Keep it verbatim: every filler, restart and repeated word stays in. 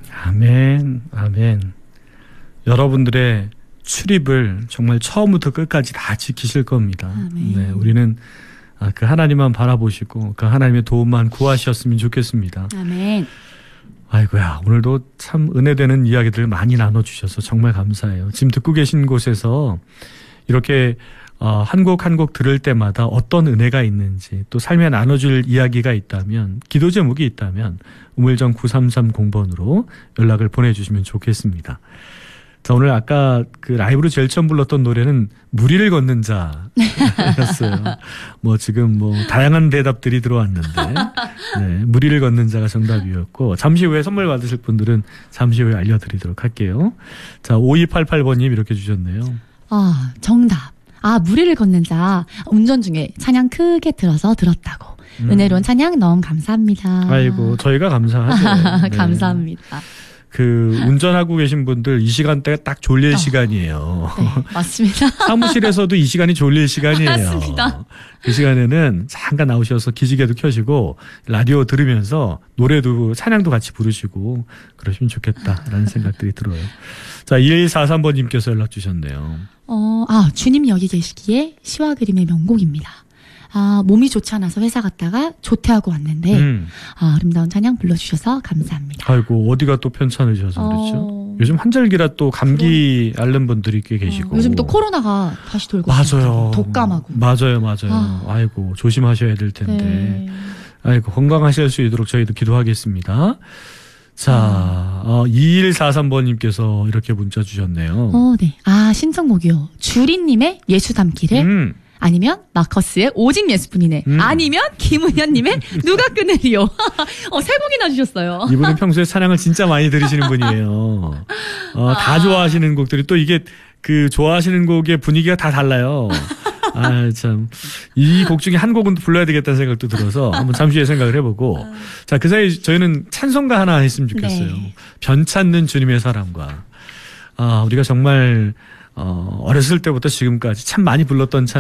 아멘, 아멘. 여러분들의 출입을 정말 처음부터 끝까지 다 지키실 겁니다. 아멘. 네, 우리는 그 하나님만 바라보시고 그 하나님의 도움만 구하셨으면 좋겠습니다. 아멘. 아이고야, 오늘도 참 은혜되는 이야기들 많이 나눠주셔서 정말 감사해요. 지금 듣고 계신 곳에서 이렇게 어, 한 곡 한 곡 들을 때마다 어떤 은혜가 있는지 또 삶에 나눠줄 이야기가 있다면, 기도 제목이 있다면 우물정 구삼삼공 번으로 연락을 보내주시면 좋겠습니다. 자, 오늘 아까 그 라이브로 제일 처음 불렀던 노래는 무리를 걷는 자였어요. 뭐 지금 뭐 다양한 대답들이 들어왔는데, 네, 무리를 걷는 자가 정답이었고, 잠시 후에 선물 받으실 분들은 잠시 후에 알려드리도록 할게요. 자, 오이팔팔 번님 이렇게 주셨네요. 아, 정답. 아, 무리를 걷는 자. 운전 중에 찬양 크게 들어서 들었다고. 음. 은혜로운 찬양 너무 감사합니다. 아이고, 저희가 감사하죠. 네. 감사합니다. 그 운전하고 계신 분들 이 시간대가 딱 졸릴 어. 시간이에요. 네, 맞습니다. 사무실에서도 이 시간이 졸릴 시간이에요. 맞습니다. 그 시간에는 잠깐 나오셔서 기지개도 켜시고 라디오 들으면서 노래도 찬양도 같이 부르시고 그러시면 좋겠다라는 생각들이 들어요. 자, 이일사삼 번님께서 연락 주셨네요. 어, 아, 주님 여기 계시기에 시와 그림의 명곡입니다. 아, 몸이 좋지 않아서 회사 갔다가 조퇴하고 왔는데 음. 아, 아름다운 찬양 불러주셔서 감사합니다. 아이고, 어디가 또 편찮으셔서 어... 그렇죠. 요즘 한절기라 또 감기 그럼... 앓는 분들이 꽤 계시고. 어, 요즘 또 코로나가 다시 돌고 맞아요. 있어요. 독감하고. 맞아요, 맞아요. 아. 아이고, 조심하셔야 될 텐데. 네. 아이고, 건강하실 수 있도록 저희도 기도하겠습니다. 자, 어, 이일사삼 번님께서 이렇게 문자 주셨네요. 어, 네. 아, 신청곡이요. 주리님의 예수 담기를. 음. 아니면 마커스의 오직 예수뿐이네. 음. 아니면 김은현님의 누가 끊으리요. 어, 세 곡이나 주셨어요. 이분은 평소에 찬양을 진짜 많이 들으시는 분이에요. 어, 다 아. 좋아하시는 곡들이 또 이게 그 좋아하시는 곡의 분위기가 다 달라요. 아, 참. 이 곡 중에 한 곡은 불러야 되겠다는 생각도 들어서 한번 잠시 후에 생각을 해보고. 자, 그 사이 저희는 찬송가 하나 했으면 좋겠어요. 네. 변찮는 주님의 사랑과. 아, 우리가 정말 어, 어렸을 때부터 지금까지 참 많이 불렀던 찬